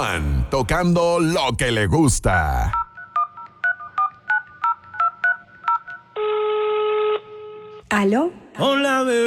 One, tocando lo que le gusta. ¿Aló? Hola, bebé.